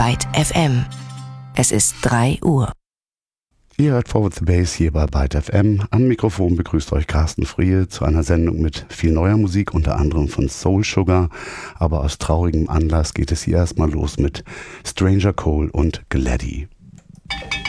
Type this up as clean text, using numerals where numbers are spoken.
Byte FM. Es ist 3 Uhr. Ihr hört Forward the Bass hier bei Byte FM. Am Mikrofon begrüßt euch Carsten Friehe zu einer Sendung mit viel neuer Musik, unter anderem von Soul Sugar. Aber aus traurigem Anlass geht es hier erstmal los mit Stranger Cole und Gladdy.